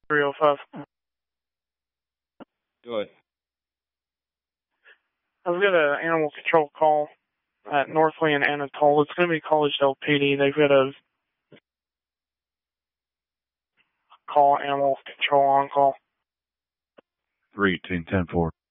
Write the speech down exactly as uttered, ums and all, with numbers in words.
three oh five. Go ahead. I've got an animal control call at Northley and Anatole. It's going to be Collegedale P D. They've got a call animal control on call. three eighteen ten four.